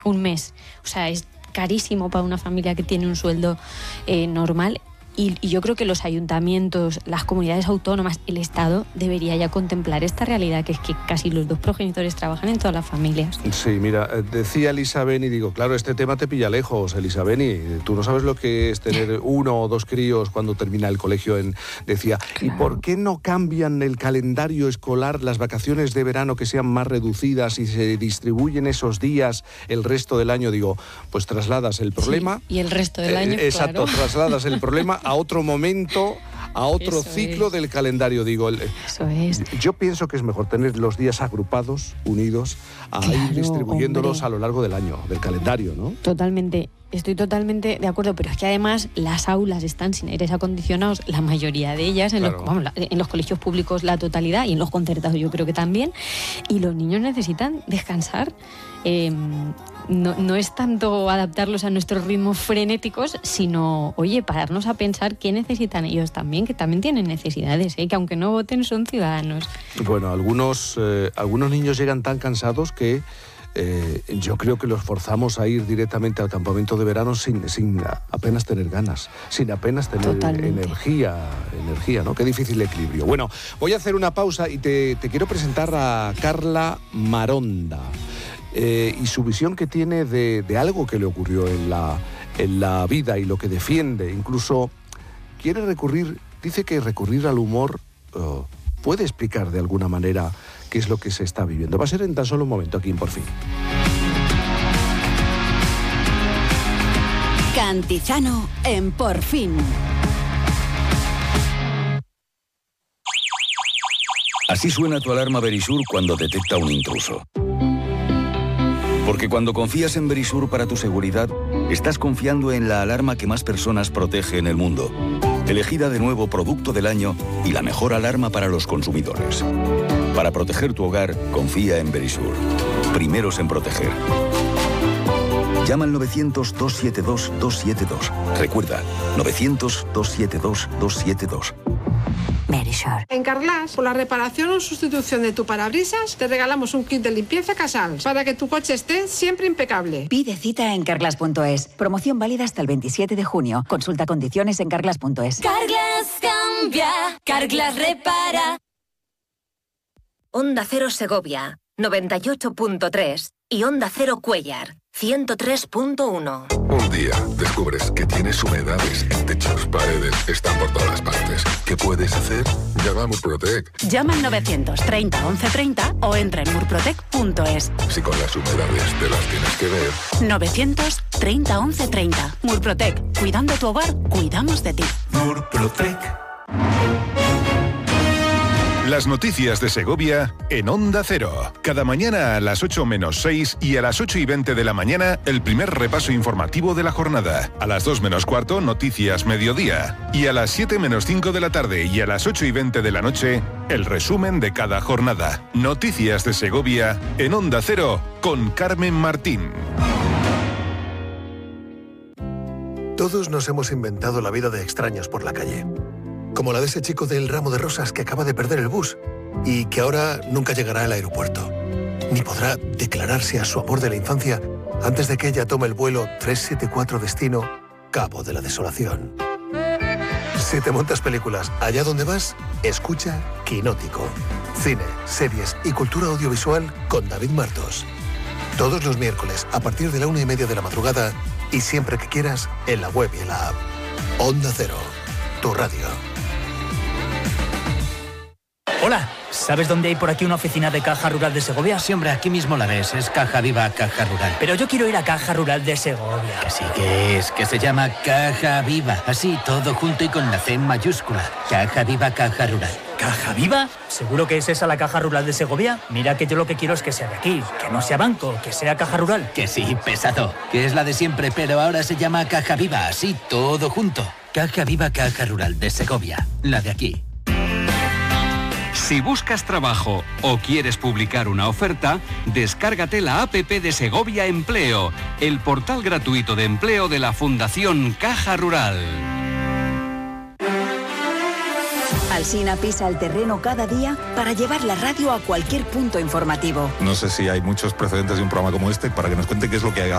un mes. O sea, es carísimo para una familia que tiene un sueldo normal. Y yo creo que los ayuntamientos, las comunidades autónomas, el Estado debería ya contemplar esta realidad, que es que casi los 2 progenitores trabajan en todas las familias. Sí, mira, decía Elisa Beni, digo, claro, este tema te pilla lejos, Elisa Beni. Tú no sabes lo que es tener 1 o 2 críos cuando termina el colegio. Decía, claro. ¿Y por qué no cambian el calendario escolar, las vacaciones de verano que sean más reducidas y se distribuyen esos días el resto del año? Digo, pues trasladas el problema. Sí, y el resto del año, exacto, claro. Trasladas el problema a otro momento, a otro Eso ciclo del calendario, digo. Eso es. Yo pienso que es mejor tener los días agrupados, unidos, a ir distribuyéndolos a lo largo del año, del calendario, ¿no? Totalmente. Estoy totalmente de acuerdo, pero es que además las aulas están sin aires acondicionados, la mayoría de ellas, en los colegios públicos la totalidad, y en los concertados yo creo que también, y los niños necesitan descansar. No es tanto adaptarlos a nuestros ritmos frenéticos, sino, oye, pararnos a pensar qué necesitan ellos también, que también tienen necesidades, que aunque no voten son ciudadanos. Bueno, algunos niños llegan tan cansados que yo creo que los forzamos a ir directamente al campamento de verano sin apenas tener ganas, sin apenas tener energía, ¿no? Qué difícil equilibrio. Bueno, voy a hacer una pausa y te quiero presentar a Carla Maronda y su visión que tiene de algo que le ocurrió en la vida y lo que defiende. Incluso dice que recurrir al humor puede explicar de alguna manera qué es lo que se está viviendo. Va a ser en tan solo un momento aquí en Por Fin. Cantizano en Por Fin. Así suena tu alarma Verisur cuando detecta un intruso. Porque cuando confías en Verisur para tu seguridad, estás confiando en la alarma que más personas protege en el mundo. Elegida de nuevo producto del año y la mejor alarma para los consumidores. Para proteger tu hogar, confía en Verisur. Primeros en proteger. Llama al 900-272-272. Recuerda, 900-272-272. Verisur. En Carglass, por la reparación o sustitución de tu parabrisas, te regalamos un kit de limpieza Casals para que tu coche esté siempre impecable. Pide cita en carglass.es. Promoción válida hasta el 27 de junio. Consulta condiciones en carglass.es. Carglass cambia, Carglass repara. Onda Cero Segovia, 98.3 y Onda Cero Cuéllar, 103.1. Un día descubres que tienes humedades en techos, paredes, están por todas partes. ¿Qué puedes hacer? Llama a Murprotec. Llama al 930 1130 o entra en murprotec.es. Si con las humedades te las tienes que ver. 930 1130. Murprotec. Cuidando tu hogar, cuidamos de ti. Murprotec. Las noticias de Segovia en Onda Cero. Cada mañana a las 8 menos 6 y a las 8 y 20 de la mañana, el primer repaso informativo de la jornada. A las 2 menos cuarto, noticias mediodía. Y a las 7 menos 5 de la tarde y a las 8 y 20 de la noche, el resumen de cada jornada. Noticias de Segovia en Onda Cero con Carmen Martín. Todos nos hemos inventado la vida de extraños por la calle. Como la de ese chico del ramo de rosas que acaba de perder el bus y que ahora nunca llegará al aeropuerto, ni podrá declararse a su amor de la infancia antes de que ella tome el vuelo 374 destino Cabo de la Desolación. Si te montas películas allá donde vas, escucha Quinótico. Cine, series y cultura audiovisual con David Martos. Todos los miércoles a partir de la 1:30 de la madrugada y siempre que quieras en la web y en la app. Onda Cero, tu radio. Hola, ¿sabes dónde hay por aquí una oficina de Caja Rural de Segovia? Sí, hombre, aquí mismo la ves, es Caja Viva Caja Rural. Pero yo quiero ir a Caja Rural de Segovia. Que sí que es, que se llama Caja Viva, así, todo junto y con la C en mayúscula. Caja Viva Caja Rural. ¿Caja Viva? ¿Seguro que es esa la Caja Rural de Segovia? Mira que yo lo que quiero es que sea de aquí, que no sea banco, que sea Caja Rural. Que sí, pesado, que es la de siempre, pero ahora se llama Caja Viva, así, todo junto. Caja Viva Caja Rural de Segovia, la de aquí. Si buscas trabajo o quieres publicar una oferta, descárgate la APP de Segovia Empleo, el portal gratuito de empleo de la Fundación Caja Rural. Alsina pisa el terreno cada día para llevar la radio a cualquier punto informativo. No sé si hay muchos precedentes de un programa como este para que nos cuente qué es lo que